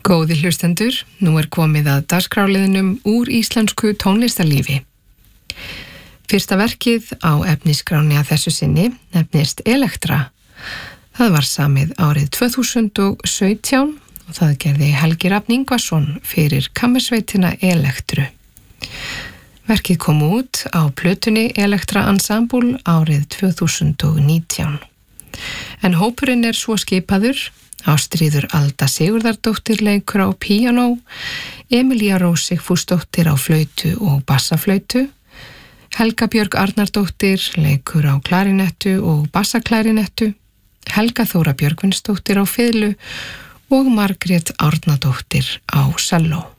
Góðir hlustendur, nú komið að dagskrárliðnum úr íslensku tónlistarlífi. Fyrsta verkið á efnisskráni að þessu sinni nefnist Elektra. Það var samið árið 2017 og það gerði Helgi Rafn Ingvarsson fyrir kammersveitina Elektru. Verkið kom út á plötunni Elektra Ensemble árið 2019. En hópurinn svo skipaður: Ástríður Alda Sigurðardóttir leikur á píanó, Emilía Rós Sigfúsdóttir á flautu og bassaflautu, Helga Björg Arnardóttir leikur á klarinettu og bassaklarinettu, Helga Þóra Björgvinsdóttir á fiðlu og Margrét Árnadóttir á selló.